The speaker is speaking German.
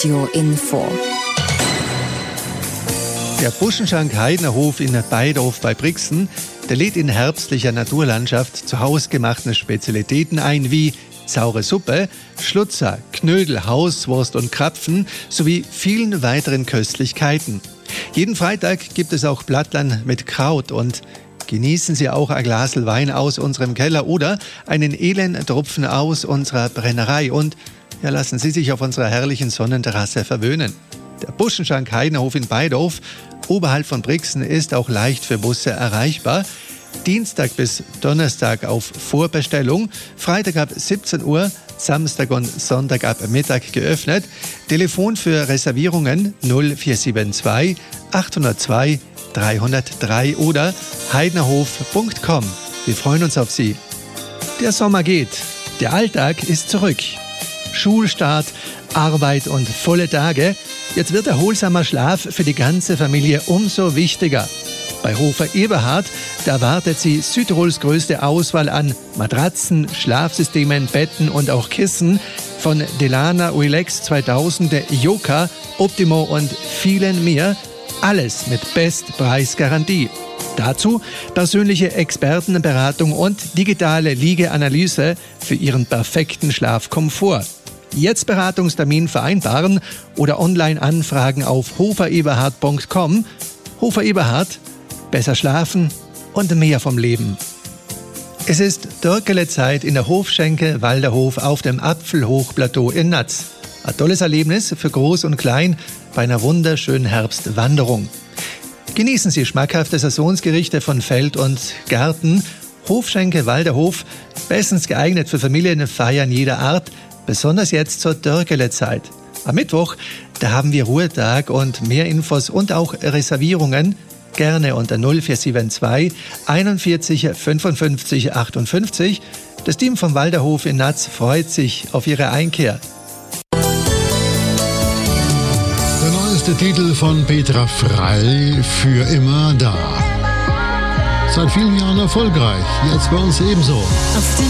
Radio Info. Der Buschenschank Heidnerhof in Beidorf bei Brixen, der lädt in herbstlicher Naturlandschaft zu hausgemachten Spezialitäten ein wie saure Suppe, Schlutzer, Knödel, Hauswurst und Krapfen sowie vielen weiteren Köstlichkeiten. Jeden Freitag gibt es auch Blattland mit Kraut und genießen Sie auch ein Glasl Wein aus unserem Keller oder einen Elend-Tropfen aus unserer Brennerei und lassen Sie sich auf unserer herrlichen Sonnenterrasse verwöhnen. Der Buschenschank Heidnerhof in Beidorf, oberhalb von Brixen, ist auch leicht für Busse erreichbar. Dienstag bis Donnerstag auf Vorbestellung, Freitag ab 17 Uhr, Samstag und Sonntag ab Mittag geöffnet. Telefon für Reservierungen 0472 802 303 oder heidnerhof.com. Wir freuen uns auf Sie. Der Sommer geht, der Alltag ist zurück. Schulstart, Arbeit und volle Tage. Jetzt wird erholsamer Schlaf für die ganze Familie umso wichtiger. Bei Hofer Eberhard, da erwartet Sie Südtirols größte Auswahl an Matratzen, Schlafsystemen, Betten und auch Kissen von Delana, Relax 2000, Joka, Optimo und vielen mehr. Alles mit Bestpreisgarantie. Dazu persönliche Expertenberatung und digitale Liegeanalyse für Ihren perfekten Schlafkomfort. Jetzt Beratungstermin vereinbaren oder online anfragen auf hofereberhard.com. Hofer Eberhard, besser schlafen und mehr vom Leben. Es ist Dörkele-Zeit in der Hofschenke Walderhof auf dem Apfelhochplateau in Natz. Ein tolles Erlebnis für Groß und Klein bei einer wunderschönen Herbstwanderung. Genießen Sie schmackhafte Saisonsgerichte von Feld und Garten. Hofschenke Walderhof, bestens geeignet für Familienfeiern jeder Art, besonders jetzt zur Dörkele-Zeit. Am Mittwoch, da haben wir Ruhetag und mehr Infos und auch Reservierungen gerne unter 0472 41 55 58. Das Team vom Walderhof in Natz freut sich auf Ihre Einkehr. Der neueste Titel von Petra Frey, Für immer da. Seit vielen Jahren erfolgreich, jetzt bei uns ebenso.